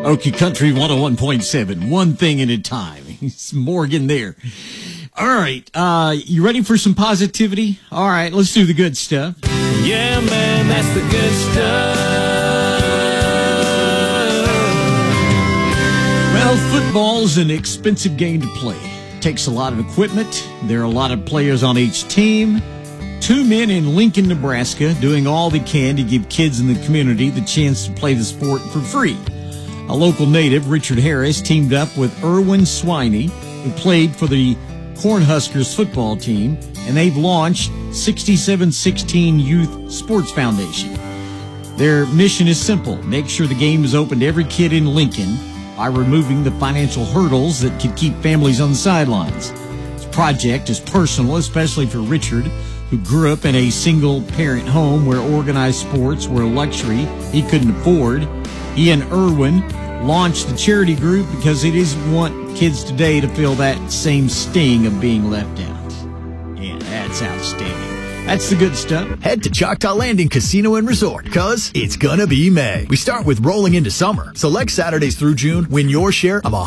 Okie Country 101.7, one thing at a time. Morgan there. All right, you ready for some positivity? All right, let's do the good stuff. Yeah, man, that's the good stuff. Well, football's an expensive game to play. It takes a lot of equipment. There are a lot of players on each team. 2 men in Lincoln, Nebraska, doing all they can to give kids in the community the chance to play the sport for free. A local native, Richard Harris, teamed up with Erwin Swiney, who played for the Cornhuskers football team, and they've launched 6716 Youth Sports Foundation. Their mission is simple: make sure the game is open to every kid in Lincoln by removing the financial hurdles that could keep families on the sidelines. This project is personal, especially for Richard, who grew up in a single-parent home where organized sports were a luxury he couldn't afford. He and Erwin launched the charity group because he doesn't want kids today to feel that same sting of being left out. Yeah, that's outstanding. That's the good stuff. Head to Choctaw Landing Casino and Resort, cause it's gonna be May. We start with rolling into summer. Select Saturdays through June, win your share of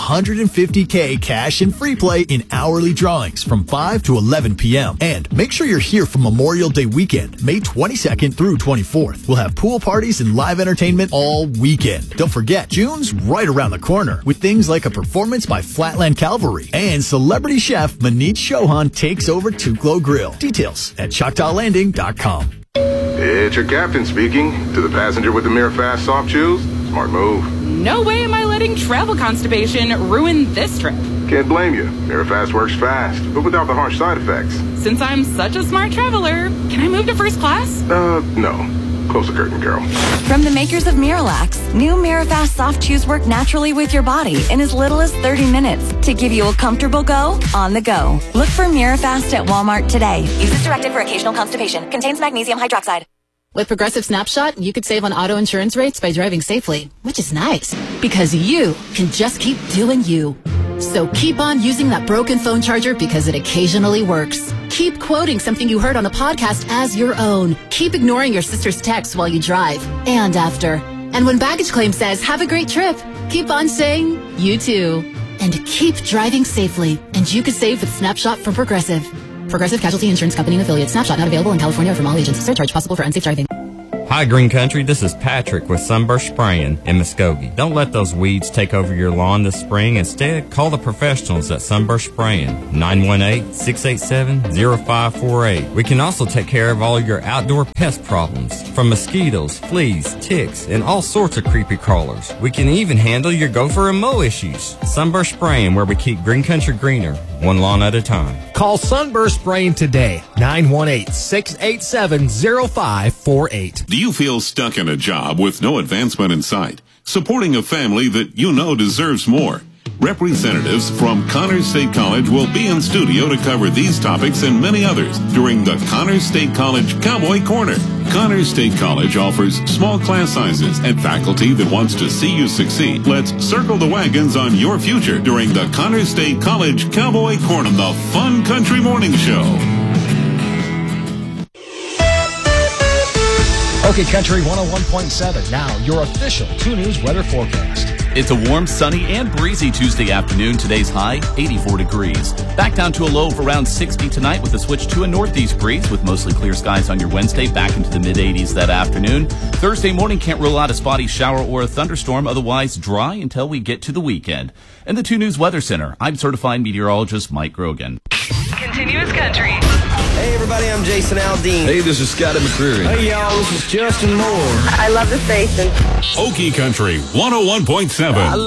$150K cash and free play in hourly drawings from 5 to 11 p.m. And make sure you're here for Memorial Day weekend, May 22nd through 24th. We'll have pool parties and live entertainment all weekend. Don't forget, June's right around the corner with things like a performance by Flatland Cavalry and celebrity chef Manit Chauhan takes over Tuklo Grill. Details at ChoctawLanding.com. It's your captain speaking. To the passenger with the Mirror Fast soft chews, smart move. No way am I letting travel constipation ruin this trip. Can't blame you. Mirror Fast works fast, but without the harsh side effects. Since I'm such a smart traveler, can I move to first class? No. Close the curtain, girl. From the makers of Miralax, new Mirafast soft chews work naturally with your body in as little as 30 minutes to give you a comfortable go on the go. Look for Mirafast at Walmart today. Use as directed for occasional constipation. Contains magnesium hydroxide. With Progressive Snapshot, you could save on auto insurance rates by driving safely, which is nice because you can just keep doing you. So keep on using that broken phone charger because it occasionally works. Keep quoting something you heard on a podcast as your own. Keep ignoring your sister's texts while you drive and after. And when baggage claim says, have a great trip, keep on saying, you too. And keep driving safely. And you could save with Snapshot from Progressive. Progressive Casualty Insurance Company and Affiliates. Snapshot not available in California or from all agents. Surcharge possible for unsafe driving. Hi, Green Country. This is Patrick with Sunburst Spraying in Muskogee. Don't let those weeds take over your lawn this spring. Instead, call the professionals at Sunburst Spraying, 918-687-0548. We can also take care of all your outdoor pest problems, from mosquitoes, fleas, ticks, and all sorts of creepy crawlers. We can even handle your gopher and moe issues. Sunburst Spraying, where we keep Green Country greener, one lawn at a time. Call Sunburst Spraying today, 918-687-0548. Do you feel stuck in a job with no advancement in sight? Supporting a family that you know deserves more? Representatives from Connors State College will be in studio to cover these topics and many others during the Connors State College Cowboy Corner. Connors State College offers small class sizes and faculty that wants to see you succeed. Let's circle the wagons on your future during the Connors State College Cowboy Corner, the Fun Country Morning Show. Okay, Country 101.7. Now, your official 2 News weather forecast. It's a warm, sunny, and breezy Tuesday afternoon. Today's high, 84 degrees. Back down to a low of around 60 tonight with a switch to a northeast breeze with mostly clear skies on your Wednesday. Back into the mid-80s that afternoon. Thursday morning, can't rule out a spotty shower or a thunderstorm. Otherwise, dry until we get to the weekend. In the 2 News Weather Center, I'm certified meteorologist Mike Grogan. Continuous Country. Hey everybody, I'm Jason Aldean. Hey, this is Scotty McCreery. Hey y'all, this is Justin Moore. I love the station. Okie Country 101.7.